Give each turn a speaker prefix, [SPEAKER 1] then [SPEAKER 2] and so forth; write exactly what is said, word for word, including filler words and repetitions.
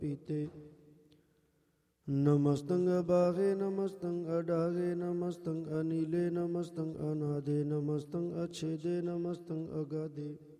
[SPEAKER 1] ਪਪੀਤੇ। ਨਮਸਤੰ ਅਬਾਗੇ ਨਮਸਤੰ ਅਡਾਗੇ ਨਮਸਤੰ ਅਨੀਲੇ ਨਮਸਤੰ ਅਨਾਦੇ ਨਮਸਤੰ ਅਛੇਦੇ ਨਮਸਤੰ ਅਗਾਦੇ।